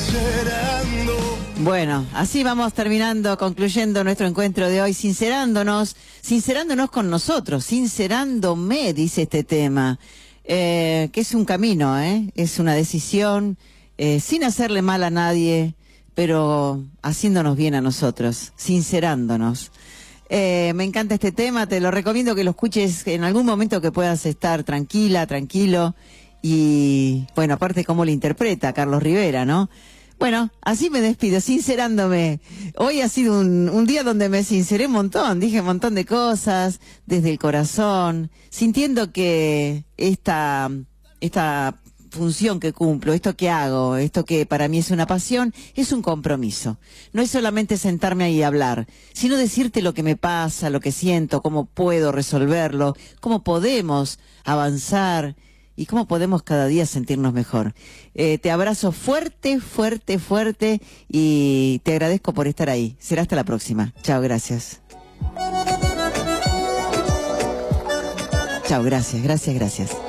Bueno, así vamos terminando, concluyendo nuestro encuentro de hoy, sincerándonos con nosotros, sincerándome, dice este tema, que es un camino, es una decisión, sin hacerle mal a nadie, pero haciéndonos bien a nosotros, sincerándonos. Me encanta este tema, te lo recomiendo que lo escuches en algún momento que puedas estar tranquila, tranquilo, y bueno, aparte cómo lo interpreta Carlos Rivera, ¿no? Bueno, así me despido, sincerándome. Hoy ha sido un día donde me sinceré un montón, dije un montón de cosas, desde el corazón, sintiendo que esta función que cumplo, esto que hago, esto que para mí es una pasión, es un compromiso. No es solamente sentarme ahí y hablar, sino decirte lo que me pasa, lo que siento, cómo puedo resolverlo, cómo podemos avanzar y cómo podemos cada día sentirnos mejor. Te abrazo fuerte, fuerte, fuerte y te agradezco por estar ahí. Será hasta la próxima. Chao, gracias. Chao, gracias, gracias, gracias.